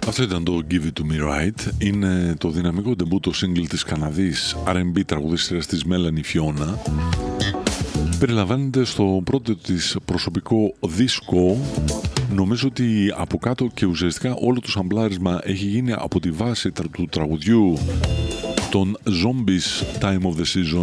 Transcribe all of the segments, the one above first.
Αυτό ήταν το Give It To Me Right. Είναι το δυναμικό ντεμπούτο single της Καναδής R&B τραγουδίστριας της Melanie Fiona. Περιλαμβάνεται στο πρώτο της προσωπικό δίσκο. Νομίζω ότι από κάτω και ουσιαστικά όλο το σαμπλάρισμα έχει γίνει από τη βάση του τραγουδιού των Zombies Time of the Season.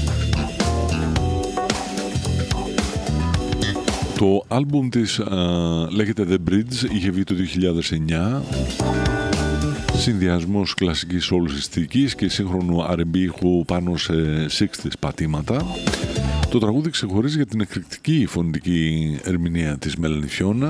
Το άλμπουμ της λέγεται The Bridge, είχε βγει το 2009. Συνδυασμός κλασικής soul και σύγχρονου R&B ήχου πάνω σε 60's πατήματα. Το τραγούδι ξεχωρίζει για την εκρηκτική φωνητική ερμηνεία της Melanie Fiona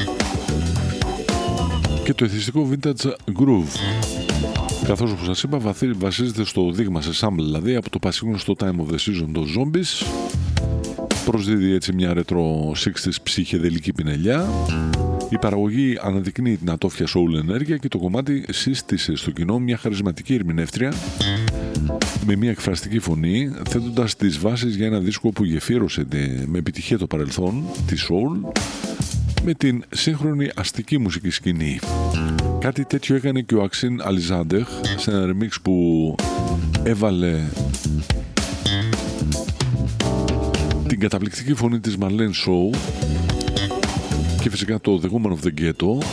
και το εθιστικό vintage groove. Καθώς, όπως σας είπα, βασίζεται στο δείγμα σε sample, δηλαδή από το πασίγνωστο Time of the Season των Zombies. Προσδίδει έτσι μια retro 60's ψυχεδελική πινελιά. Η παραγωγή αναδεικνύει την ατόφια soul ενέργεια και το κομμάτι σύστησε στο κοινό μια χαρισματική ερμηνεύτρια με μια εκφραστική φωνή, θέτοντας τις βάσεις για ένα δίσκο που γεφύρωσε με επιτυχία το παρελθόν, τη soul, με την σύγχρονη αστική μουσική σκηνή. Κάτι τέτοιο έκανε και ο Αξίν Αλιζάντεχ σε ένα remix που έβαλε την καταπληκτική φωνή της Marlene Shaw και φυσικά το The Woman of the Ghetto,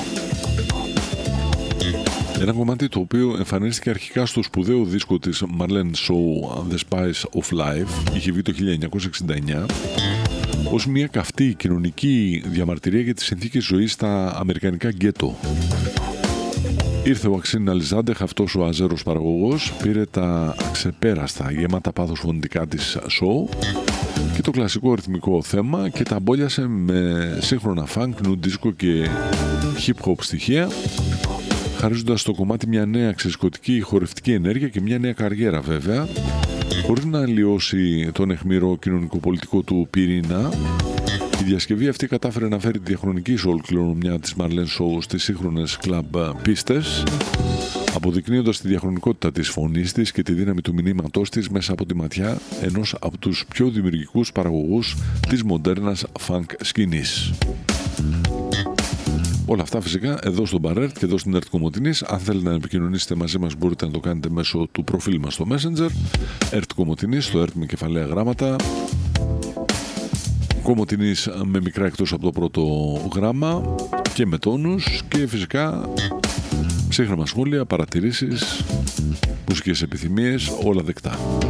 ένα κομμάτι το οποίο εμφανίστηκε αρχικά στο σπουδαίο δίσκο της Marlene Shaw The Spice of Life, είχε βγει το 1969, ως μια καυτή κοινωνική διαμαρτυρία για τις συνθήκες ζωής στα αμερικανικά γκέτο. Ήρθε ο Αξίν Αλιζάντεχ, αυτός ο αζέρος παραγωγός, πήρε τα ξεπέραστα γεμάτα πάθος φωνητικά της show και το κλασικό ρυθμικό θέμα και τα μπόλιασε με σύγχρονα funk, new disco και hip hop στοιχεία, χαρίζοντας στο κομμάτι μια νέα ξεσκωτική χορευτική ενέργεια και μια νέα καριέρα βέβαια, χωρίς να αλλοιώσει τον αιχμηρό κοινωνικοπολιτικό του πυρήνα. Η διασκευή αυτή κατάφερε να φέρει τη διαχρονική soul κληρονομιά της Marlene Shaw στις σύγχρονες club πίστες, αποδεικνύοντας τη διαχρονικότητα της φωνής της και τη δύναμη του μηνύματός της μέσα από τη ματιά ενός από τους πιο δημιουργικούς παραγωγούς της μοντέρνας funk σκηνής. Όλα αυτά φυσικά εδώ στον Παρέρτ και εδώ στην ΕΡΤ Κομοτηνής. Αν θέλετε να επικοινωνήσετε μαζί μας μπορείτε να το κάνετε μέσω του προφίλ μας στο Messenger ΕΡΤ Κομοτηνής, στο ΕΡΤ με κεφαλαία γράμματα, Κομοτηνής με μικρά εκτός από το πρώτο γράμμα και με τόνους, και φυσικά ψύχραμα σχόλια, παρατηρήσεις, μουσικές επιθυμίες, όλα δεκτά.